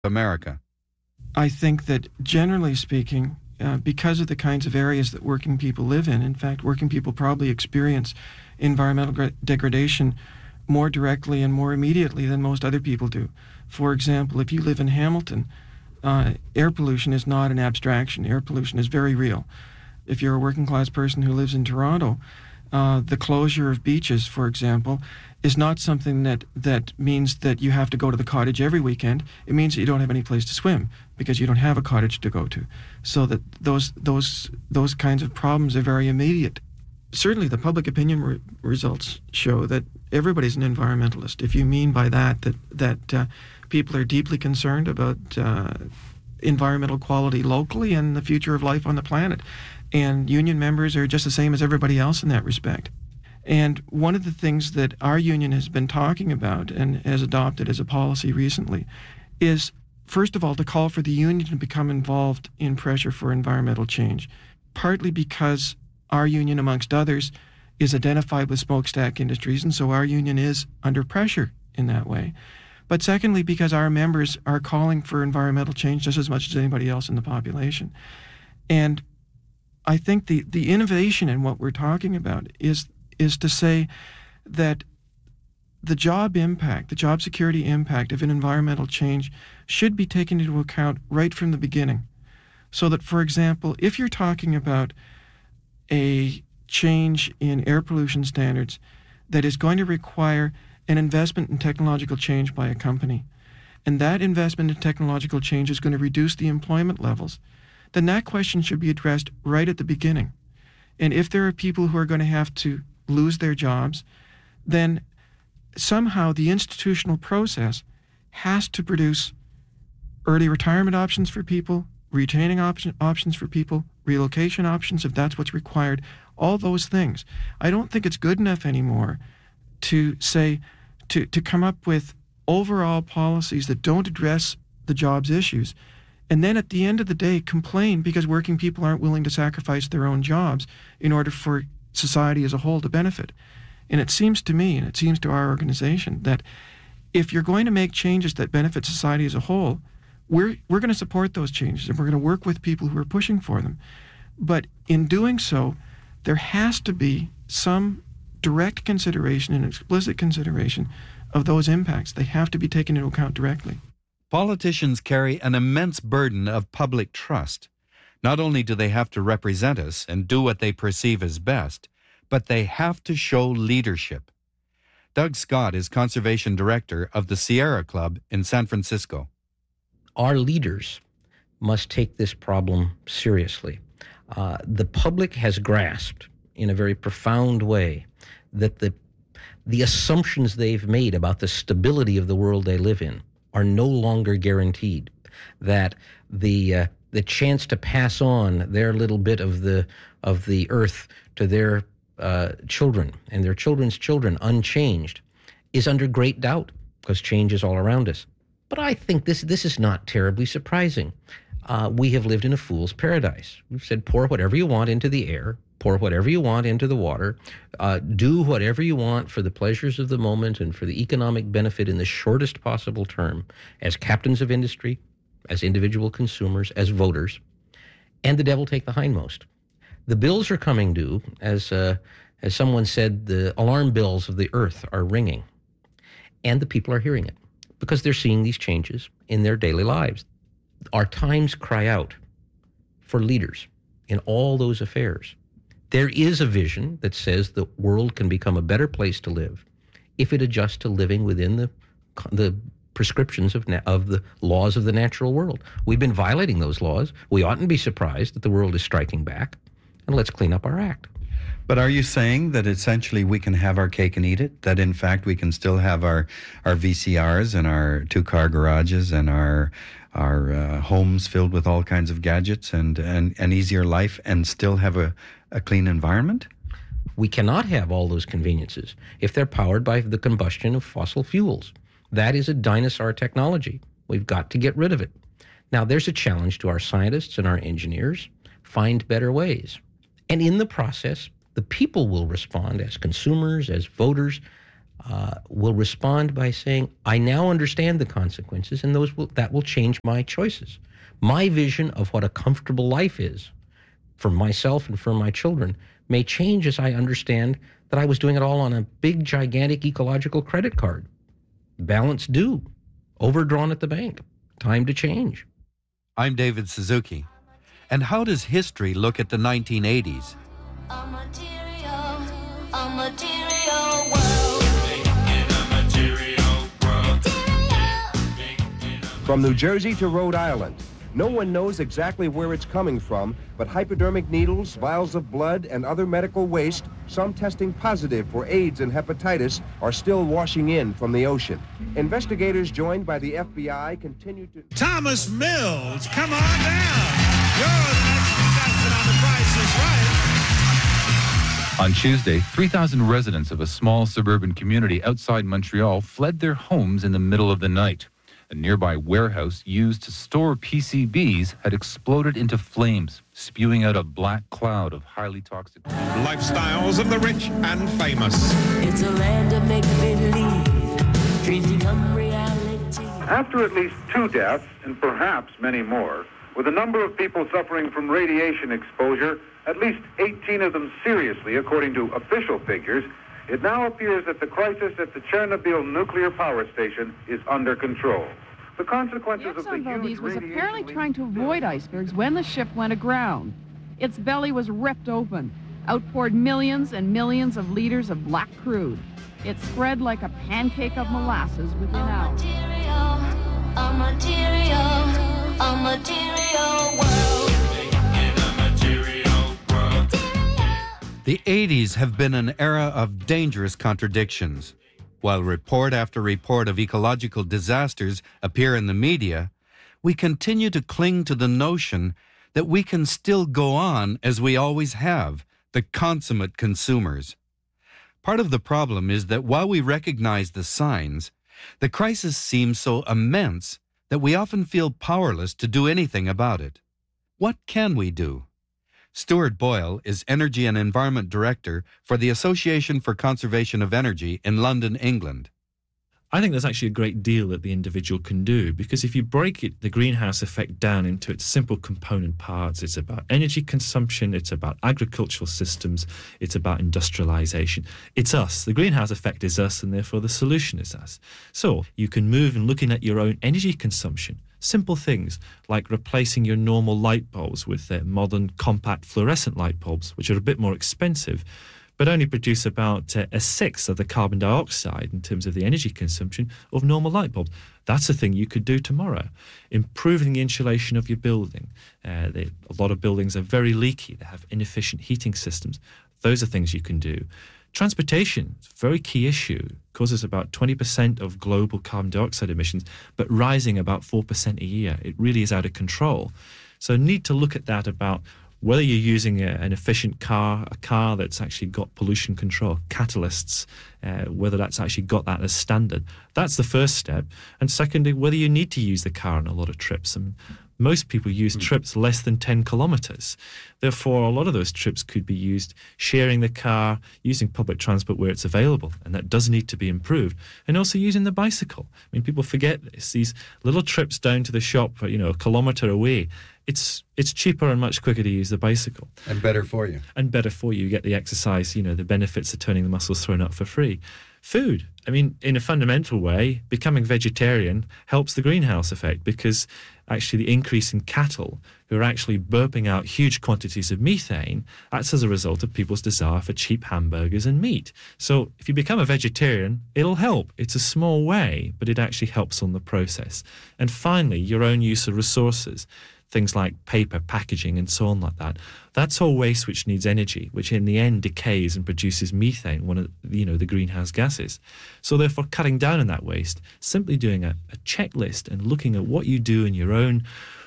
America? I think that generally speaking, because of the kinds of areas that working people live in fact, working people probably experience environmental degradation more directly and more immediately than most other people do. For example, if you live in Hamilton, air pollution is not an abstraction. Air pollution is very real. If you're a working class person who lives in Toronto, the closure of beaches, for example, is not something that means that you have to go to the cottage every weekend. It means that you don't have any place to swim because you don't have a cottage to go to. So that those kinds of problems are very immediate. Certainly the public opinion results show that everybody's an environmentalist. If you mean by that people are deeply concerned about environmental quality locally and the future of life on the planet. And union members are just the same as everybody else in that respect. And one of the things that our union has been talking about and has adopted as a policy recently is, first of all, to call for the union to become involved in pressure for environmental change, partly because our union, amongst others, is identified with smokestack industries, and so our union is under pressure in that way. But secondly, because our members are calling for environmental change just as much as anybody else in the population. And I think the innovation in what we're talking about is to say that the job impact, the job security impact of an environmental change should be taken into account right from the beginning. So that, for example, if you're talking about a change in air pollution standards that is going to require an investment in technological change by a company, and that investment in technological change is going to reduce the employment levels, then that question should be addressed right at the beginning. And if there are people who are going to have to lose their jobs, then somehow the institutional process has to produce early retirement options for people, retaining options for people, relocation options if that's what's required, all those things. I don't think it's good enough anymore to say, to come up with overall policies that don't address the jobs issues, and then at the end of the day complain because working people aren't willing to sacrifice their own jobs in order for society as a whole to benefit. And it seems to me, and it seems to our organization, that if you're going to make changes that benefit society as a whole, we're going to support those changes and we're going to work with people who are pushing for them. But in doing so, there has to be some direct consideration and explicit consideration of those impacts. They have to be taken into account directly. Politicians carry an immense burden of public trust. Not only do they have to represent us and do what they perceive as best, but they have to show leadership. Doug Scott is Conservation Director of the Sierra Club in San Francisco. Our leaders must take this problem seriously. The public has grasped in a very profound way that the assumptions they've made about the stability of the world they live in are no longer guaranteed, that the chance to pass on their little bit of the earth to their children and their children's children unchanged is under great doubt because change is all around us. But I think this is not terribly surprising. We have lived in a fool's paradise. We've said, pour whatever you want into the air, pour whatever you want into the water, do whatever you want for the pleasures of the moment and for the economic benefit in the shortest possible term as captains of industry, as individual consumers, as voters, and the devil take the hindmost. The bills are coming due. As someone said, the alarm bells of the earth are ringing, and the people are hearing it because they're seeing these changes in their daily lives. Our times cry out for leaders in all those affairs. There is a vision that says the world can become a better place to live if it adjusts to living within the prescriptions of the laws of the natural world. We've been violating those laws. We oughtn't be surprised that the world is striking back, and let's clean up our act. But are you saying that essentially we can have our cake and eat it? That in fact we can still have our VCRs and our two-car garages and our homes filled with all kinds of gadgets and an easier life and still have a clean environment? We cannot have all those conveniences if they're powered by the combustion of fossil fuels. That is a dinosaur technology. We've got to get rid of it. Now, there's a challenge to our scientists and our engineers. Find better ways. And in the process, the people will respond as consumers, as voters, will respond by saying, I now understand the consequences, and that will change my choices. My vision of what a comfortable life is for myself and for my children may change as I understand that I was doing it all on a big, gigantic ecological credit card. Balance due, overdrawn at the bank. Time to change. I'm David Suzuki. And how does history look at the 1980s? A material world. In a material world. From New Jersey to Rhode Island, no one knows exactly where it's coming from, but hypodermic needles, vials of blood, and other medical waste, some testing positive for AIDS and hepatitis, are still washing in from the ocean. Investigators joined by the FBI continue to... Thomas Mills, come on down. You're the next contestant on The Price is Right. On Tuesday, 3,000 residents of a small suburban community outside Montreal fled their homes in the middle of the night. A nearby warehouse used to store PCBs had exploded into flames, spewing out a black cloud of highly toxic... Lifestyles of the rich and famous. It's a land of make-believe. Dreams become reality. After at least 2 deaths, and perhaps many more, with a number of people suffering from radiation exposure, at least 18 of them seriously, according to official figures, it now appears that the crisis at the Chernobyl nuclear power station is under control. The consequences of the huge Valdez was radiation apparently trying to avoid icebergs when the ship went aground. Its belly was ripped open. Out poured millions and millions of liters of black crude. It spread like a pancake of molasses within hours. A material world. The 80s have been an era of dangerous contradictions. While report after report of ecological disasters appear in the media, we continue to cling to the notion that we can still go on as we always have, the consummate consumers. Part of the problem is that while we recognize the signs, the crisis seems so immense that we often feel powerless to do anything about it. What can we do? Stuart Boyle is Energy and Environment Director for the Association for Conservation of Energy in London, England. I think there's actually a great deal that the individual can do, because if you break the greenhouse effect down into its simple component parts, it's about energy consumption, it's about agricultural systems, it's about industrialization. It's us. The greenhouse effect is us, and therefore the solution is us. So you can move in looking at your own energy consumption. Simple things like replacing your normal light bulbs with modern compact fluorescent light bulbs, which are a bit more expensive, but only produce about a sixth of the carbon dioxide in terms of the energy consumption of normal light bulbs. That's a thing you could do tomorrow. Improving the insulation of your building. A lot of buildings are very leaky. They have inefficient heating systems. Those are things you can do. Transportation, very key issue, causes about 20% of global carbon dioxide emissions, but rising about 4% a year. It really is out of control. So need to look at that about whether you're using an efficient car, a car that's actually got pollution control, catalysts, whether that's actually got that as standard. That's the first step. And secondly, whether you need to use the car on a lot of trips. And most people use trips less than 10 kilometers. Therefore, a lot of those trips could be used sharing the car, using public transport where it's available, and that does need to be improved, and also using the bicycle. I mean, people forget this. These little trips down to the shop, a kilometer away, it's cheaper and much quicker to use the bicycle. And better for you. And better for you. You get the exercise, the benefits of turning the muscles thrown up for free. Food. I mean, in a fundamental way, becoming vegetarian helps the greenhouse effect, because actually the increase in cattle who are actually burping out huge quantities of methane, that's as a result of people's desire for cheap hamburgers and meat. So if you become a vegetarian, it'll help. It's a small way, but it actually helps on the process. And finally, your own use of resources. Things like paper, packaging, and so on like that. That's all waste which needs energy, which in the end decays and produces methane, one of the greenhouse gases. So therefore, cutting down on that waste, simply doing a checklist and looking at what you do in your own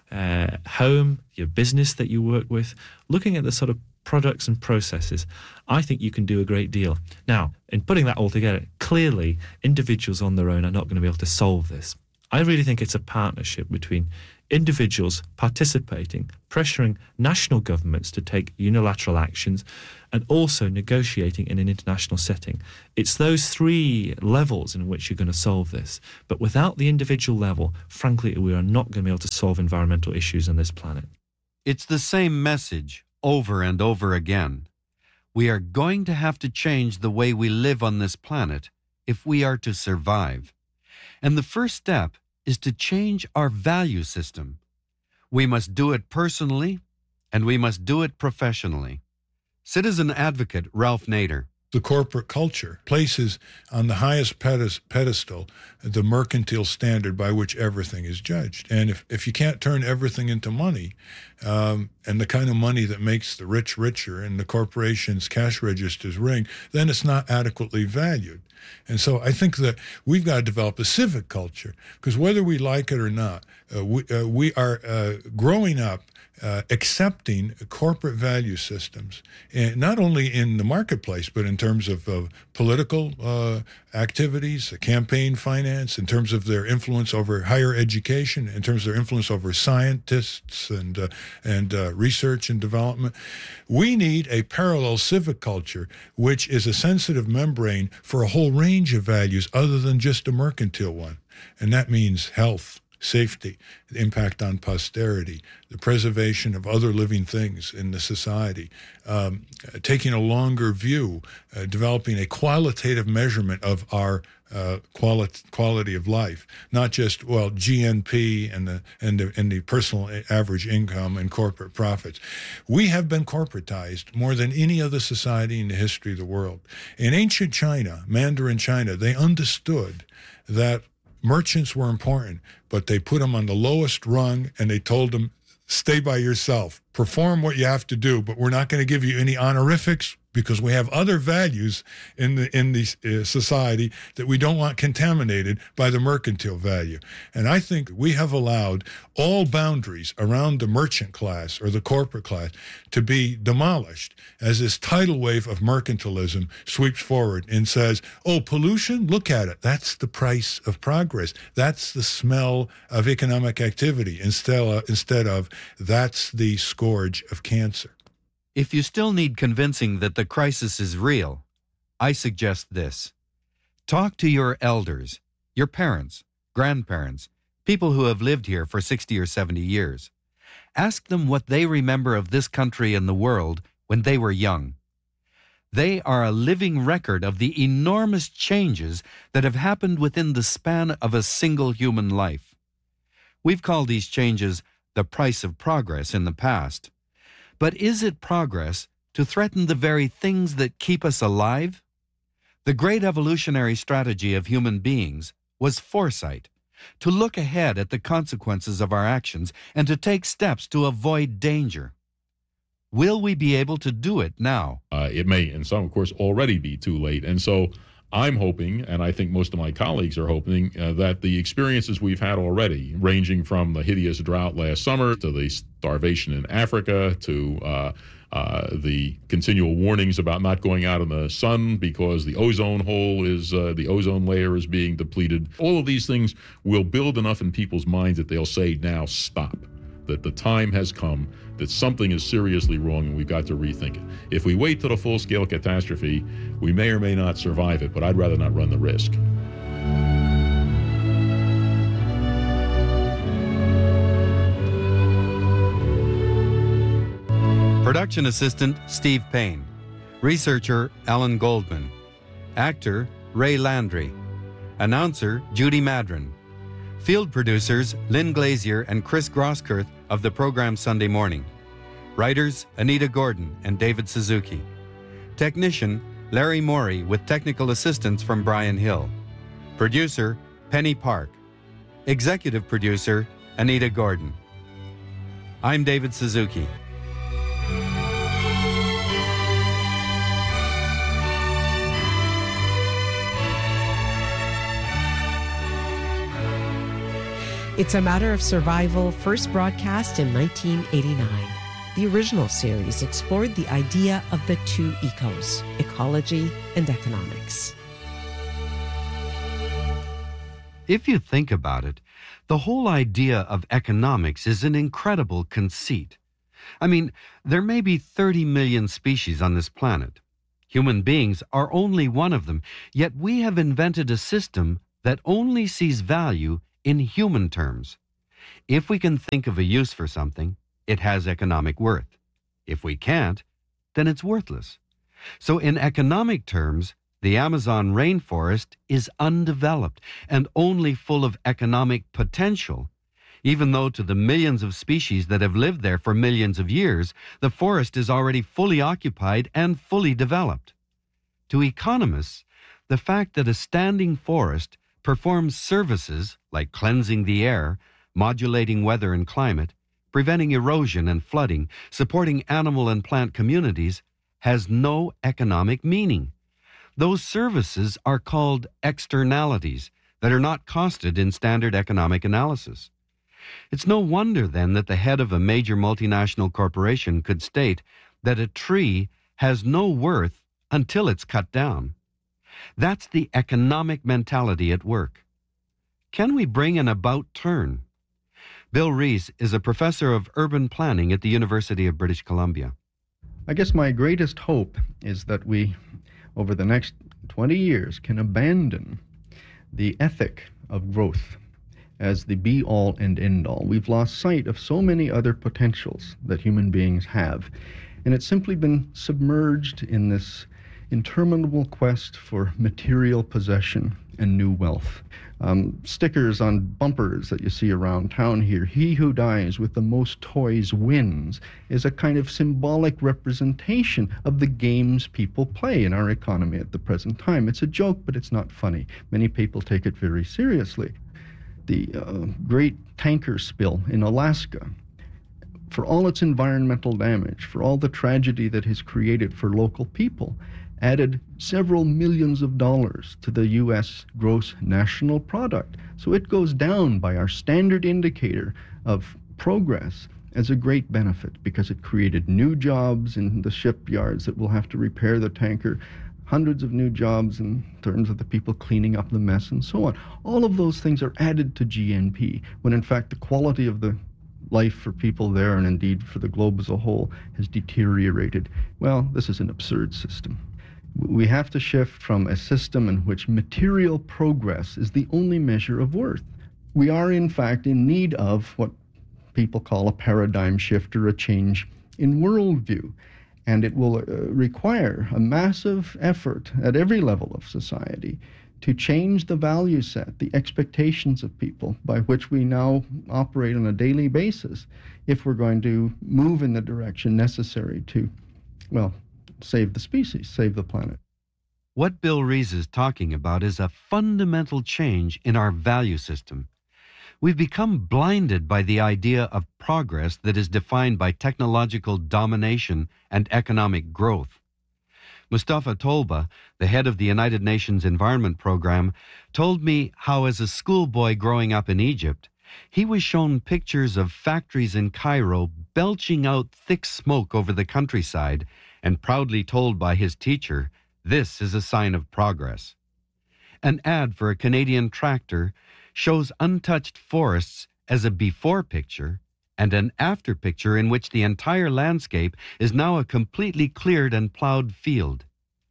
home, your business that you work with, looking at the sort of products and processes, I think you can do a great deal. Now, in putting that all together, clearly individuals on their own are not going to be able to solve this. I really think it's a partnership between individuals participating, pressuring national governments to take unilateral actions, and also negotiating in an international setting. It's those three levels in which you're going to solve this. But without the individual level, frankly, we are not going to be able to solve environmental issues on this planet. It's the same message over and over again. We are going to have to change the way we live on this planet if we are to survive. And the first step is to change our value system. We must do it personally, and we must do it professionally. Citizen advocate Ralph Nader. The corporate culture places on the highest pedestal the mercantile standard by which everything is judged. And if you can't turn everything into money, and the kind of money that makes the rich richer and the corporations' cash registers ring, then it's not adequately valued. And so I think that we've got to develop a civic culture, because whether we like it or not, we are growing up accepting corporate value systems, and not only in the marketplace, but in terms of political activities, campaign finance, in terms of their influence over higher education, in terms of their influence over scientists and research and development. We need a parallel civic culture, which is a sensitive membrane for a whole range of values other than just a mercantile one. And that means health, safety, the impact on posterity, the preservation of other living things in the society, taking a longer view, developing a qualitative measurement of our quality of life, not just, well, GNP and the personal average income and corporate profits. We have been corporatized more than any other society in the history of the world. In ancient China, Mandarin China, they understood that merchants were important, but they put them on the lowest rung and they told them, stay by yourself, perform what you have to do, but we're not going to give you any honorifics because we have other values in the society that we don't want contaminated by the mercantile value. And I think we have allowed all boundaries around the merchant class or the corporate class to be demolished as this tidal wave of mercantilism sweeps forward and says, oh, pollution, look at it. That's the price of progress. That's the smell of economic activity instead of that's the scourge of cancer. If you still need convincing that the crisis is real, I suggest this. Talk to your elders, your parents, grandparents, people who have lived here for 60 or 70 years. Ask them what they remember of this country and the world when they were young. They are a living record of the enormous changes that have happened within the span of a single human life. We've called these changes the price of progress in the past. But is it progress to threaten the very things that keep us alive? The great evolutionary strategy of human beings was foresight, to look ahead at the consequences of our actions and to take steps to avoid danger. Will we be able to do it now? It may, in some, of course, already be too late. And so I'm hoping, and I think most of my colleagues are hoping, that the experiences we've had already, ranging from the hideous drought last summer to the starvation in Africa to the continual warnings about not going out in the sun because the ozone layer is being depleted. All of these things will build enough in people's minds that they'll say, now stop, that the time has come, that something is seriously wrong and we've got to rethink it. If we wait till the full-scale catastrophe, we may or may not survive it, but I'd rather not run the risk. Production assistant Steve Payne. Researcher Alan Goldman. Actor Ray Landry. Announcer Judy Madron. Field producers Lynn Glazier and Chris Grosskirth of the program Sunday Morning. Writers Anita Gordon and David Suzuki. Technician Larry Morey with technical assistance from Brian Hill. Producer Penny Park. Executive producer Anita Gordon. I'm David Suzuki. It's a Matter of Survival, first broadcast in 1989. The original series explored the idea of the two ecos, ecology and economics. If you think about it, The whole idea of economics is an incredible conceit. I mean, there may be 30 million species on this planet. Human beings are only one of them, yet we have invented a system that only sees value in human terms. If we can think of a use for something, it has economic worth. If we can't, then it's worthless. So in economic terms, the Amazon rainforest is undeveloped and only full of economic potential, even though to the millions of species that have lived there for millions of years, the forest is already fully occupied and fully developed. To economists, the fact that a standing forest performs services like cleansing the air, modulating weather and climate, preventing erosion and flooding, supporting animal and plant communities, has no economic meaning. Those services are called externalities that are not costed in standard economic analysis. It's no wonder then that the head of a major multinational corporation could state that a tree has no worth until it's cut down. That's the economic mentality at work. Can we bring an about turn? Bill Rees is a professor of urban planning at the University of British Columbia. I guess my greatest hope is that we, over the next 20 years, can abandon the ethic of growth as the be-all and end-all. We've lost sight of so many other potentials that human beings have, and it's simply been submerged in this interminable quest for material possession and new wealth. Stickers on bumpers that you see around town here, "He who dies with the most toys wins," is a kind of symbolic representation of the games people play in our economy at the present time. It's a joke, but it's not funny. Many people take it very seriously. The great tanker spill in Alaska, for all its environmental damage, for all the tragedy that has created for local people, added several millions of dollars to the U.S. gross national product. So it goes down by our standard indicator of progress as a great benefit because it created new jobs in the shipyards that will have to repair the tanker, hundreds of new jobs in terms of the people cleaning up the mess and so on. All of those things are added to GNP, when in fact the quality of the life for people there and indeed for the globe as a whole has deteriorated. Well, this is an absurd system. We have to shift from a system in which material progress is the only measure of worth. We are, in fact, in need of what people call a paradigm shift or a change in worldview. And it will require a massive effort at every level of society to change the value set, the expectations of people by which we now operate on a daily basis if we're going to move in the direction necessary to, well, save the species, save the planet. What Bill Rees is talking about is a fundamental change in our value system. We've become blinded by the idea of progress that is defined by technological domination and economic growth. Mustafa Tolba, the head of the United Nations Environment Program, told me how as a schoolboy growing up in Egypt, he was shown pictures of factories in Cairo belching out thick smoke over the countryside and proudly told by his teacher, "This is a sign of progress." An ad for a Canadian tractor shows untouched forests as a before picture and an after picture in which the entire landscape is now a completely cleared and plowed field.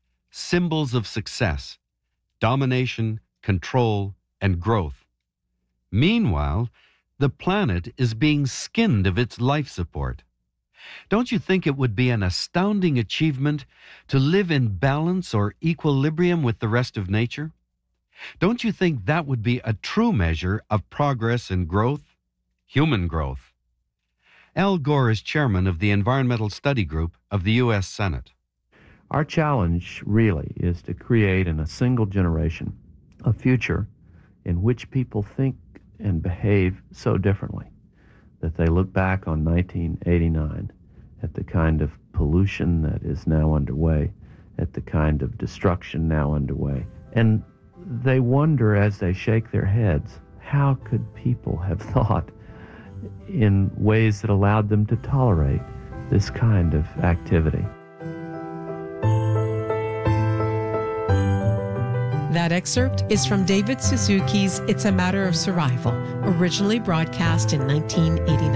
Symbols of success, domination, control, and growth. Meanwhile, the planet is being skinned of its life support. Don't you think it would be an astounding achievement to live in balance or equilibrium with the rest of nature? Don't you think that would be a true measure of progress and growth? Human growth. Al Gore is chairman of the Environmental Study Group of the U.S. Senate. Our challenge really is to create in a single generation a future in which people think and behave so differently that they look back on 1989 at the kind of pollution that is now underway, at the kind of destruction now underway, and they wonder as they shake their heads, how could people have thought in ways that allowed them to tolerate this kind of activity? That excerpt is from David Suzuki's It's a Matter of Survival, originally broadcast in 1989.